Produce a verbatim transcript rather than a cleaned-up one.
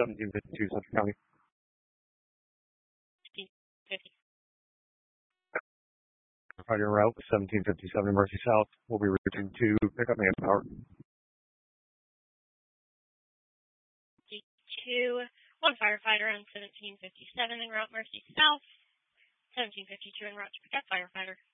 seventeen fifty-two Central County. fifty. Fighter route seventeen fifty-seven Mercy South. We'll be returning to pick up manpower. D two, one firefighter on seventeen fifty-seven en route Mercy South. seventeen fifty-two en route to pick up firefighter.